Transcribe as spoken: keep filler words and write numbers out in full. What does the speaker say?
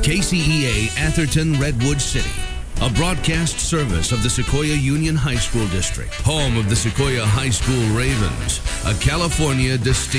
K C E A Atherton Redwood City, a broadcast service of the Sequoia Union High School District, home of the Sequoia High School Ravens, a California distinct